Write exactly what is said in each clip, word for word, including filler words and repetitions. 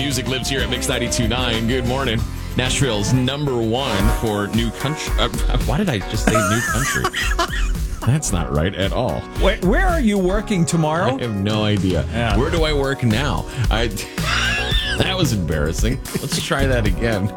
music lives here at Mix ninety-two point nine. Good morning. Nashville's number one for new country. Uh, why did I just say new country? That's not right at all. Wait, where are you working tomorrow? I have no idea. Yeah. Where do I work now? I. That was embarrassing. Let's try that again.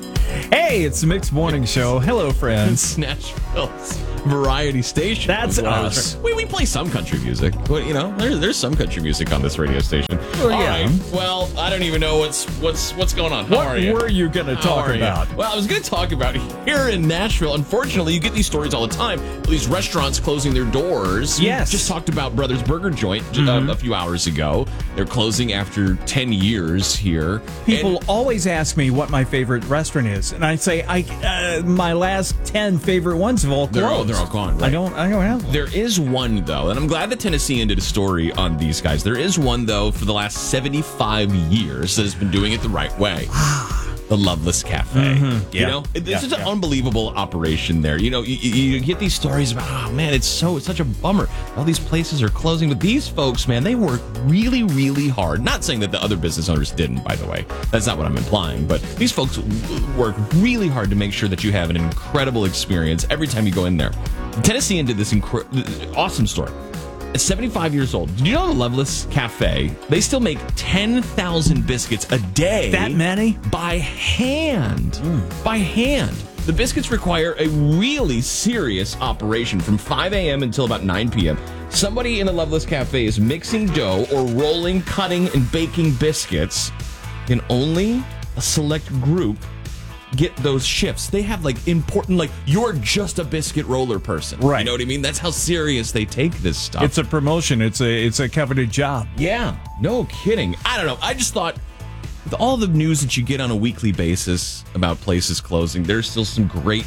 Hey, it's the Mixed Morning Show. Hello, friends. It's Nashville's variety station. That's us. We, we play some country music. But, you know, there, there's some country music on this radio station. Well, All yeah. right. Well, I don't even know what's what's what's going on. How what are you? were you going to talk about? You? Well, I was going to talk about here in Nashville. Unfortunately, you get these stories all the time. These restaurants closing their doors. Yes. We just talked about Brothers Burger Joint mm-hmm. uh, a few hours ago. They're closing after ten years here. People and, always ask me what my favorite restaurant is, and I say I uh, my last ten favorite ones have all closed. They're all, they're all gone. Right? I don't I don't have them. There is one though, and I'm glad that Tennessean did a story on these guys. There is one though for the last seventy-five years that has been doing it the right way. The Loveless Cafe. Mm-hmm. You yeah. know, this yeah, is an yeah. unbelievable operation there. You know, you, you get these stories about, oh man, it's so it's such a bummer. All these places are closing, but these folks, man, they work really, really hard. Not saying that the other business owners didn't, by the way. That's not what I'm implying. But these folks work really hard to make sure that you have an incredible experience every time you go in there. Tennessean did this incre- awesome story. At seventy-five years old, did you know the Loveless Cafe, they still make ten thousand biscuits a day. That many? By hand. Mm. By hand. The biscuits require a really serious operation from five a.m. until about nine p.m. Somebody in the Loveless Cafe is mixing dough or rolling, cutting, and baking biscuits, and only a select group get those shifts. They have like important, like you're just a biscuit roller person. Right. You know what I mean? That's how serious they take this stuff. It's a promotion. It's a it's a coveted job. Yeah. No kidding. I don't know. I just thought with all the news that you get on a weekly basis about places closing, there's still some great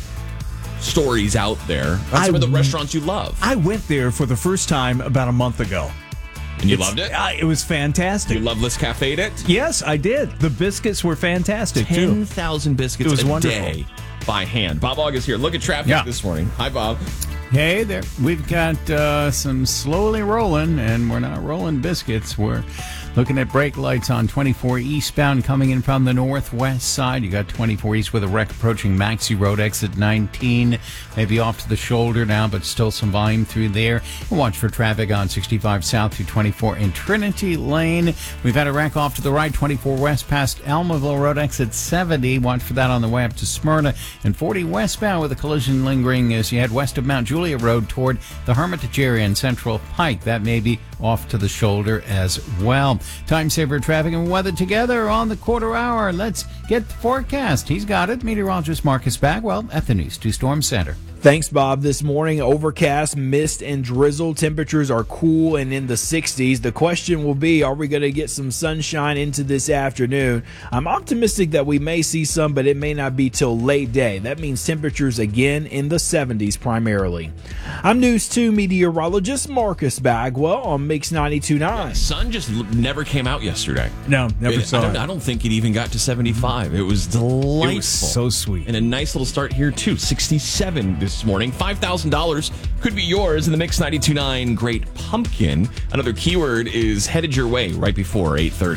stories out there about some of the restaurants you love. I went there for the first time about a month ago. And you it's, loved it? Uh, it was fantastic. You Loveless Cafe'd it? Yes, I did. The biscuits were fantastic, too. ten thousand biscuits it was a wonderful. day by hand. Bob August here. Look at traffic yeah. this morning. Hi, Bob. Hey there. We've got uh, some slowly rolling, and we're not rolling biscuits. We're looking at brake lights on twenty-four eastbound coming in from the northwest side. You got twenty-four east with a wreck approaching Maxey Road, exit nineteen. Maybe off to the shoulder now, but still some volume through there. We'll watch for traffic on sixty-five south through twenty-four in Trinity Lane. We've had a wreck off to the right, twenty-four west past Almaville Road, exit seventy. Watch for that on the way up to Smyrna. And forty westbound with a collision lingering as you head west of Mount Juliet Road toward the Hermitage area and Central Pike. That may be off to the shoulder as well. Time saver traffic and weather together on the quarter hour. Let's get the forecast. He's got it. Meteorologist Marcus Bagwell at the News two Storm Center. Thanks, Bob. This morning, overcast, mist, and drizzle. Temperatures are cool and in the sixties. The question will be, are we going to get some sunshine into this afternoon? I'm optimistic that we may see some, but it may not be till late day. That means temperatures again in the seventies primarily. I'm News two meteorologist Marcus Bagwell on Mix ninety-two point nine. Yeah, the sun just l- never came out yesterday. No, never it, saw I don't, it. I don't think it even got to seventy-five. It was delightful. It was so sweet. And a nice little start here, too. sixty-seven this morning. five thousand dollars could be yours in the Mix ninety-two point nine Great Pumpkin. Another keyword is headed your way right before eight thirty.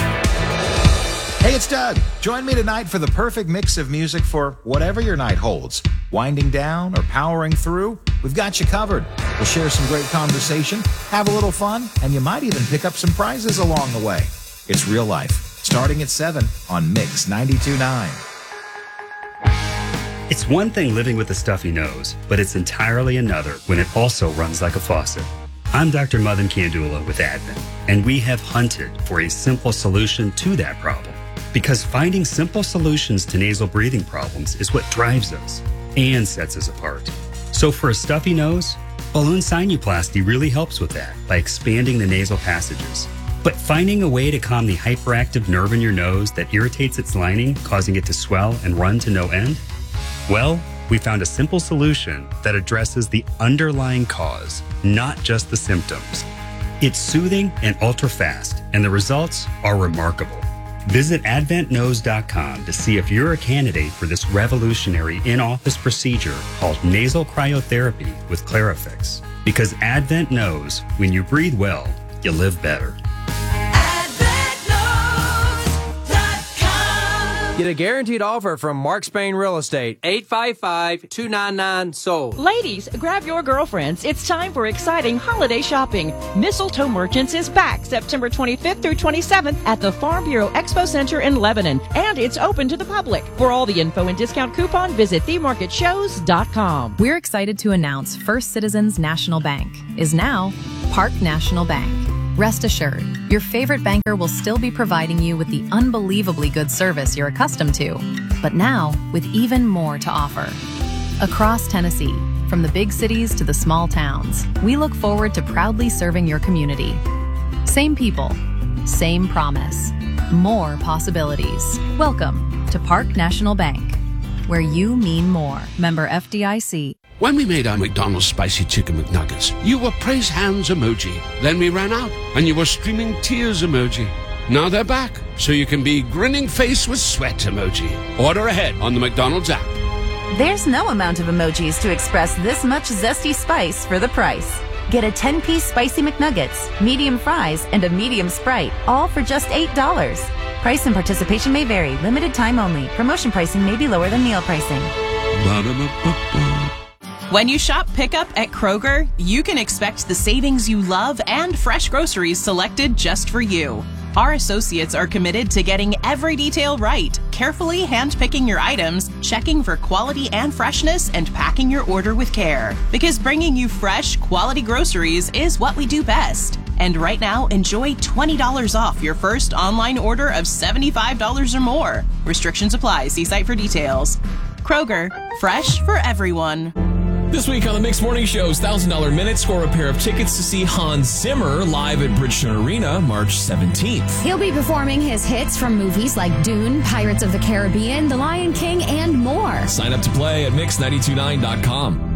Hey, it's Doug. Join me tonight for the perfect mix of music for whatever your night holds. Winding down or powering through, we've got you covered. We'll share some great conversation, have a little fun, and you might even pick up some prizes along the way. It's real life, starting at seven on Mix ninety-two point nine. It's one thing living with a stuffy nose, but it's entirely another when it also runs like a faucet. I'm Doctor Madan Kandula with Advent, and we have hunted for a simple solution to that problem. Because finding simple solutions to nasal breathing problems is what drives us and sets us apart. So for a stuffy nose, balloon sinuplasty really helps with that by expanding the nasal passages. But finding a way to calm the hyperactive nerve in your nose that irritates its lining, causing it to swell and run to no end? Well, we found a simple solution that addresses the underlying cause, not just the symptoms. It's soothing and ultra-fast, and the results are remarkable. Visit advent nose dot com to see if you're a candidate for this revolutionary in-office procedure called nasal cryotherapy with Clarifix. Because Advent knows when you breathe well, you live better. advent knows dot Get a guaranteed offer from Mark Spain Real Estate. eight five five, two nine nine, sold. Ladies, grab your girlfriends. It's time for exciting holiday shopping. Mistletoe Merchants is back September twenty-fifth through twenty-seventh at the Farm Bureau Expo Center in Lebanon, and it's open to the public. For all the info and discount coupon, visit the market shows dot com. We're excited to announce First Citizens National Bank is now Park National Bank. Rest assured, your favorite banker will still be providing you with the unbelievably good service you're accustomed to, but now with even more to offer. Across Tennessee, from the big cities to the small towns, we look forward to proudly serving your community. Same people, same promise, more possibilities. Welcome to Park National Bank, where you mean more. Member F D I C. When we made our McDonald's Spicy Chicken McNuggets, you were praise hands emoji. Then we ran out, and you were streaming tears emoji. Now they're back, so you can be grinning face with sweat emoji. Order ahead on the McDonald's app. There's no amount of emojis to express this much zesty spice for the price. Get a ten-piece Spicy McNuggets, medium fries, and a medium Sprite, all for just eight dollars. Price and participation may vary. Limited time only. Promotion pricing may be lower than meal pricing. Ba-da-ba-ba-ba. When you shop pickup at Kroger, you can expect the savings you love and fresh groceries selected just for you. Our associates are committed to getting every detail right, carefully handpicking your items, checking for quality and freshness, and packing your order with care. Because bringing you fresh, quality groceries is what we do best. And right now, enjoy twenty dollars off your first online order of seventy-five dollars or more. Restrictions apply. See site for details. Kroger, fresh for everyone. This week on the Mixed Morning Show's one thousand dollars Minute, score a pair of tickets to see Hans Zimmer live at Bridgestone Arena March seventeenth. He'll be performing his hits from movies like Dune, Pirates of the Caribbean, The Lion King, and more. Sign up to play at mix nine two nine dot com.